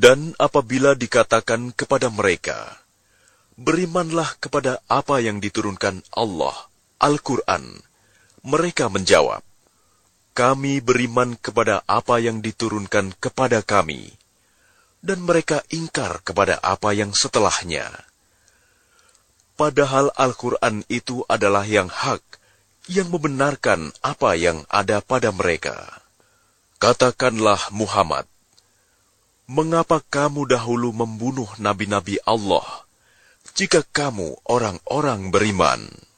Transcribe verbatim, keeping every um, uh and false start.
Dan apabila dikatakan kepada mereka, berimanlah kepada apa yang diturunkan Allah, Al-Quran, mereka menjawab, kami beriman kepada apa yang diturunkan kepada kami, dan mereka ingkar kepada apa yang setelahnya. Padahal Al-Quran itu adalah yang hak, yang membenarkan apa yang ada pada mereka. Katakanlah Muhammad, mengapa kamu dahulu membunuh nabi-nabi Allah, jika kamu orang-orang beriman?